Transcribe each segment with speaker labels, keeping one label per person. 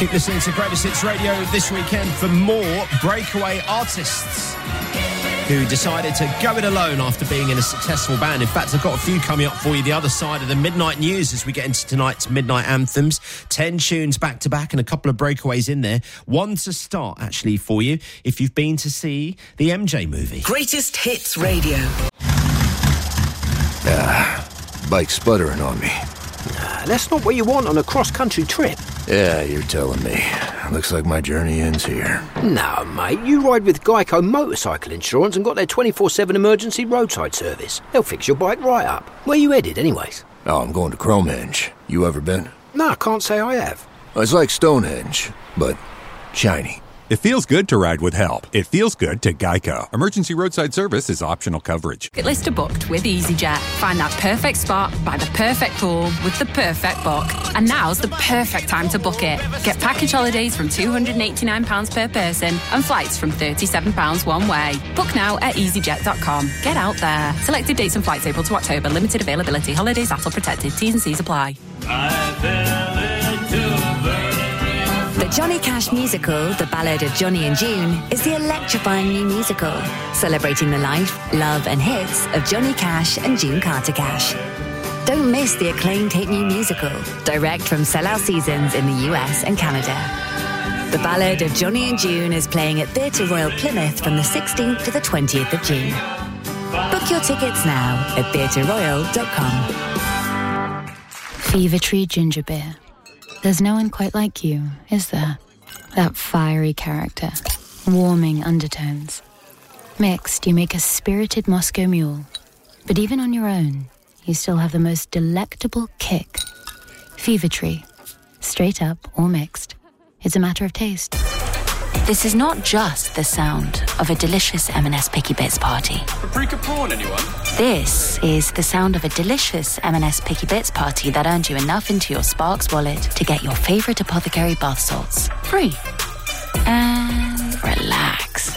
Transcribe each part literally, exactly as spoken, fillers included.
Speaker 1: Keep listening to Greatest Hits Radio this weekend for more breakaway artists who decided to go it alone after being in a successful band. In fact, I've got a few coming up for you the other side of the midnight news as we get into tonight's midnight anthems. Ten tunes back to back and a couple of breakaways in there. One to start, actually, for you if you've been to see the M J movie.
Speaker 2: Greatest Hits Radio.
Speaker 3: Ah, bike's sputtering on me.
Speaker 4: Nah, that's not what you want on a cross-country trip.
Speaker 3: Yeah, you're telling me. Looks like my journey ends here.
Speaker 4: No, mate, you ride with Geico Motorcycle Insurance and got their twenty-four seven emergency roadside service. They'll fix your bike right up. Where you headed, anyways?
Speaker 3: Oh, I'm going to Cromenge. You ever been?
Speaker 4: No, I can't say I have.
Speaker 3: It's like Stonehenge, but shiny.
Speaker 5: It feels good to ride with help. It feels good to Geico. Emergency roadside service is optional coverage.
Speaker 6: Get list are booked with EasyJet. Find that perfect spot by the perfect pool with the perfect book. And now's the perfect time to book it. Get package holidays from two hundred eighty-nine pounds per person and flights from thirty-seven pounds one way. Book now at easyjet dot com. Get out there. Selected dates and flights April to October. Limited availability. Holidays A T L protected. T's and C's apply.
Speaker 7: I fell into
Speaker 8: The Johnny Cash musical, The Ballad of Johnny and June, is the electrifying new musical, celebrating the life, love and hits of Johnny Cash and June Carter Cash. Don't miss the acclaimed hit new musical, direct from sellout seasons in the U S and Canada. The Ballad of Johnny and June is playing at Theatre Royal Plymouth from the sixteenth to the twentieth of June. Book your tickets now at theatre royal dot com.
Speaker 9: Fever Tree Ginger Beer. There's no one quite like you, is there? That fiery character, warming undertones. Mixed, you make a spirited Moscow mule. But even on your own, you still have the most delectable kick. Fever Tree. Straight up or mixed. It's a matter of taste.
Speaker 10: This is not just the sound of a delicious M and S Picky Bits party.
Speaker 11: Paprika prawn, anyone?
Speaker 10: This is the sound of a delicious M and S Picky Bits party that earned you enough into your Sparks wallet to get your favourite apothecary bath salts free. And relax.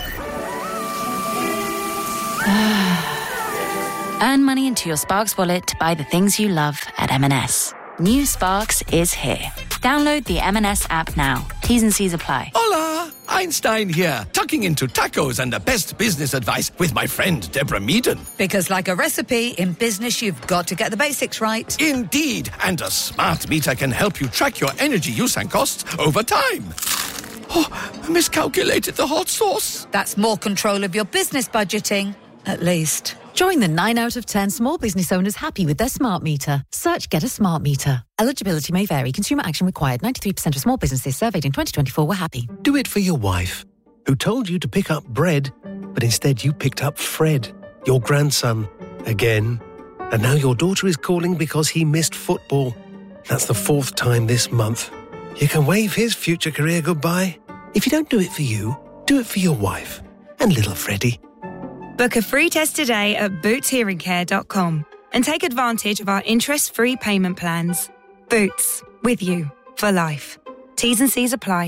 Speaker 10: Earn money into your Sparks wallet to buy the things you love at M and S. New Sparks is here. Download the M and S app now. T's and C's apply.
Speaker 12: Hola! Einstein here, tucking into tacos and the best business advice with my friend Deborah Meaden.
Speaker 13: Because like a recipe, in business you've got to get the basics right.
Speaker 12: Indeed, and a smart meter can help you track your energy use and costs over time. Oh, I miscalculated the hot sauce.
Speaker 13: That's more control of your business budgeting, at least.
Speaker 14: Join the nine out of ten small business owners happy with their smart meter. Search Get a Smart Meter. Eligibility may vary. Consumer action required. ninety-three percent of small businesses surveyed in twenty twenty-four were happy.
Speaker 15: Do it for your wife, who told you to pick up bread, but instead you picked up Fred, your grandson, again. And now your daughter is calling because he missed football. That's the fourth time this month. You can wave his future career goodbye. If you don't do it for you, do it for your wife and little Freddie.
Speaker 16: Book a free test today at boots hearing care dot com and take advantage of our interest-free payment plans. Boots, with you for life. T's and C's apply.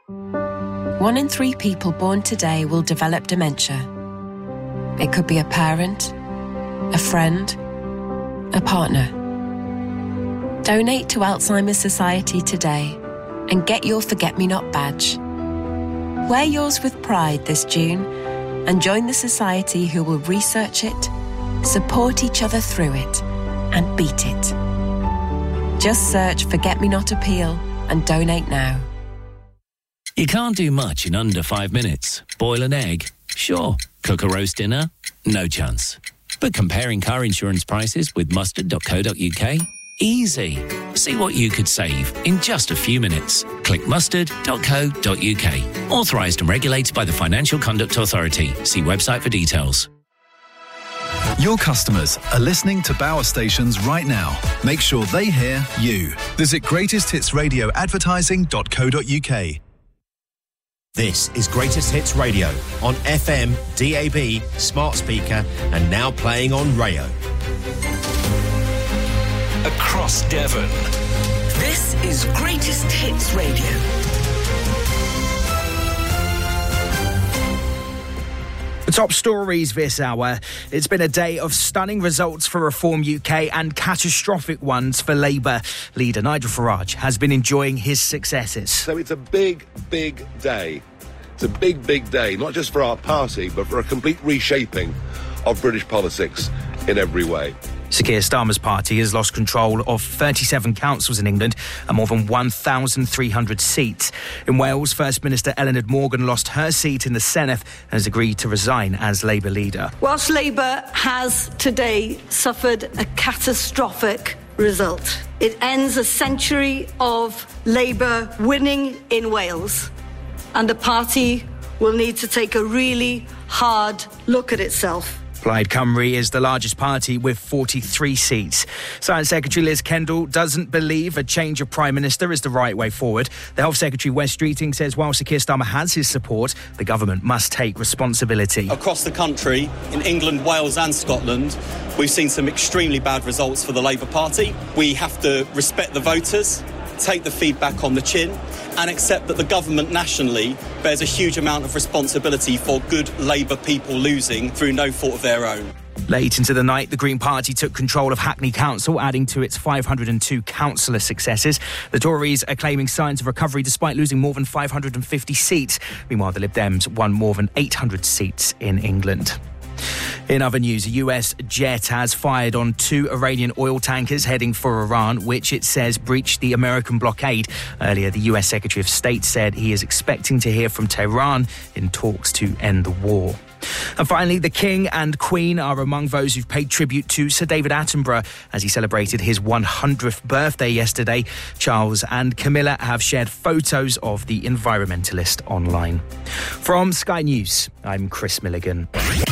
Speaker 17: One in three people born today will develop dementia. It could be a parent, a friend, a partner. Donate to Alzheimer's Society today and get your Forget-Me-Not badge. Wear yours with pride this June and join the society who will research it, support each other through it, and beat it. Just search Forget-Me-Not Appeal and donate now.
Speaker 18: You can't do much in under five minutes. Boil an egg? Sure. Cook a roast dinner? No chance. But comparing car insurance prices with mustard dot co dot uk? Easy. See what you could save in just a few minutes. Click mustard dot co dot uk. Authorised and regulated by the Financial Conduct Authority. See website for details.
Speaker 19: Your customers are listening to Bauer stations right now. Make sure they hear you. Visit greatest hits radio advertising dot co dot uk.
Speaker 1: This is Greatest Hits Radio on F M, D A B, smart speaker, and now playing on Rayo.
Speaker 2: Across Devon. This is Greatest Hits Radio.
Speaker 15: The
Speaker 11: Top stories this hour. It's been a day of stunning results for Reform U K and catastrophic ones for Labour. Leader Nigel Farage has been enjoying his successes.
Speaker 20: So it's a big, big day. It's a big, big day, not just for our party, but for a complete reshaping of British politics in every way.
Speaker 11: Sir Keir Starmer's party has lost control of thirty-seven councils in England and more than one thousand three hundred seats. In Wales, First Minister Eluned Morgan lost her seat in the Senedd and has agreed to resign as Labour leader.
Speaker 21: Whilst Labour has today suffered a catastrophic result, it ends a century of Labour winning in Wales, and the party will need to take a really hard look at itself.
Speaker 11: Plaid Cymru is the largest party with forty-three seats. Science Secretary Liz Kendall doesn't believe a change of Prime Minister is the right way forward. The Health Secretary Wes Streeting says while Sir Keir Starmer has his support, the government must take responsibility.
Speaker 22: Across the country, in England, Wales and Scotland, we've seen some extremely bad results for the Labour Party. We have to respect the voters, take the feedback on the chin, and accept that the government nationally bears a huge amount of responsibility for good Labour people losing through no fault of their own.
Speaker 11: Late into the night, the Green Party took control of Hackney Council, adding to its five hundred two councillor successes. The Tories are claiming signs of recovery despite losing more than five hundred fifty seats. Meanwhile, the Lib Dems won more than eight hundred seats in England. In other news, a U S jet has fired on two Iranian oil tankers heading for Iran, which it says breached the American blockade. Earlier, the U S Secretary of State said he is expecting to hear from Tehran in talks to end the war. And finally, the King and Queen are among those who've paid tribute to Sir David Attenborough as he celebrated his one hundredth birthday yesterday. Charles and Camilla have shared photos of the environmentalist online. From Sky News, I'm Chris Milligan.